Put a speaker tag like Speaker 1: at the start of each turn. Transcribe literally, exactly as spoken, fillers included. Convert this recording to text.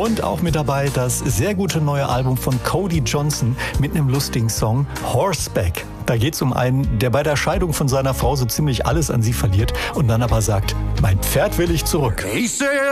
Speaker 1: Und auch mit dabei das sehr gute neue Album von Cody Johnson mit einem lustigen Song Horseback. Da geht es um einen, der bei der Scheidung von seiner Frau so ziemlich alles an sie verliert und dann aber sagt, mein Pferd will ich zurück.